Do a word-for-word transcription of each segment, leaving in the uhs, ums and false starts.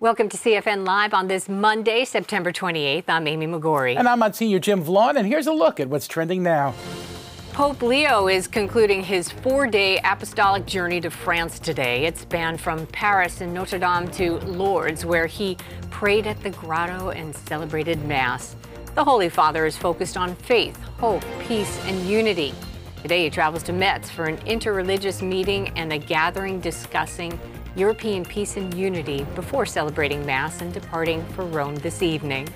Welcome to C F N Live on this Monday, September twenty-eighth. I'm Amy McGorry. And I'm Monsignor Jim Vaughn, and here's a look at what's trending now. Pope Leo is concluding his four-day apostolic journey to France today. It spanned from Paris and Notre Dame to Lourdes, where he prayed at the grotto and celebrated Mass. The Holy Father is focused on faith, hope, peace, and unity. Today he travels to Metz for an interreligious meeting and a gathering discussing European peace and unity before celebrating Mass and departing for Rome this evening.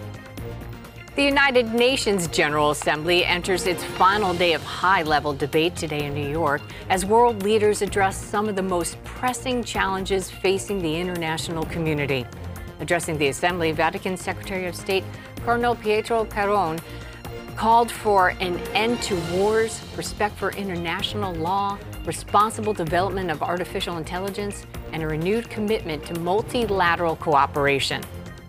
The United Nations General Assembly enters its final day of high-level debate today in New York as world leaders address some of the most pressing challenges facing the international community. Addressing the Assembly, Vatican Secretary of State Cardinal Pietro Parolin called for an end to wars, respect for international law, responsible development of artificial intelligence, and a renewed commitment to multilateral cooperation.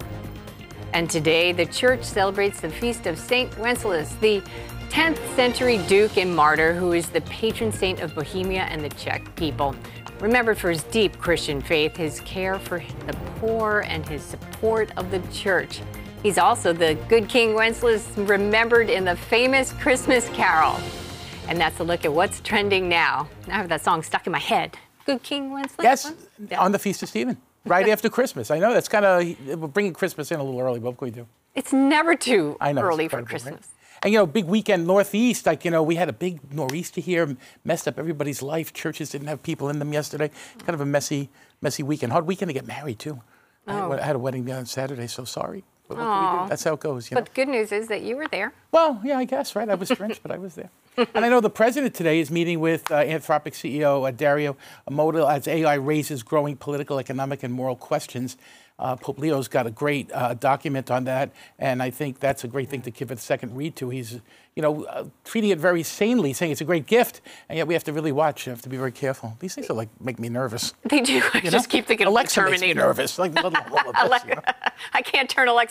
And today, the Church celebrates the feast of Saint Wenceslas, the tenth century Duke and martyr who is the patron saint of Bohemia and the Czech people. Remembered for his deep Christian faith, his care for the poor, and his support of the Church. He's also the good King Wenceslas, remembered in the famous Christmas Carol. And that's a look at what's trending now. I have that song stuck in my head. Good King Wenceslas? Yes, yeah. On the Feast of Stephen, right after Christmas. I know that's kind of, we're bringing Christmas in a little early, but what can we do? It's never too I know, early for Christmas. Right? And, you know, big weekend Northeast, like, you know, we had a big nor'easter here, messed up everybody's life. Churches didn't have people in them yesterday. It's kind of a messy, messy weekend. Hard weekend to get married, too. Oh. I, had, I had a wedding on Saturday, so sorry. But what can we do? That's how it goes, you know? But good news is that you were there. Well, yeah, I guess, right? I was drenched, but I was there. And I know the president today is meeting with uh, Anthropic C E O uh, Dario Amodei as A I raises growing political, economic, and moral questions. Uh, Pope Leo's got a great uh, document on that, and I think that's a great thing to give it a second read to. He's, you know, uh, treating it very sanely, saying it's a great gift, and yet we have to really watch. You have to be very careful. These things are like make me nervous. They do. I You just know? keep thinking Alexa of the makes me Terminator. nervous. Like, blah, blah, blah, blah, you know? I can't turn Alexa